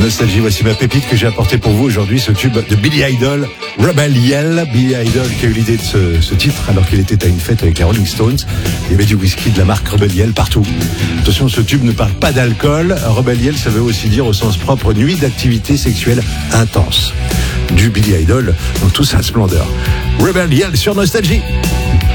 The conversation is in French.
Nostalgie, voici ma pépite que j'ai apportée pour vous aujourd'hui, ce tube de Billy Idol, Rebel Yell. Billy Idol qui a eu l'idée de ce titre alors qu'il était à une fête avec les Rolling Stones. Il y avait du whisky de la marque Rebel Yell partout. Attention, ce tube ne parle pas d'alcool. Rebel Yell, ça veut aussi dire au sens propre nuit d'activité sexuelle intense. Du Billy Idol dans toute sa splendeur. Rebel Yell sur Nostalgie.